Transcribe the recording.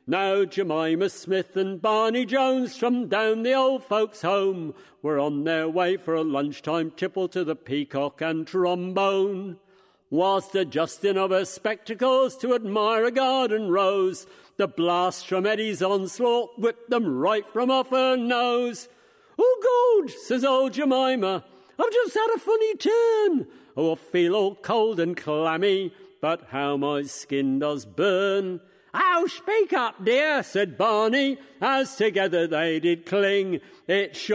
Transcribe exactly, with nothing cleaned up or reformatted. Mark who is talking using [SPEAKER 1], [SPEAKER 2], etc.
[SPEAKER 1] Now Jemima Smith and Barney Jones from down the old folks' home were on their way for a lunchtime tipple to the Peacock and Trombone. Whilst adjusting of her spectacles to admire a garden rose, the blast from Eddie's onslaught whipped them right from off her nose. "Oh, God," says old Jemima, "I've just had a funny turn. Oh, I feel all cold and clammy, but how my skin does burn." "Oh, speak up, dear," said Barney, as together they did cling. "It sure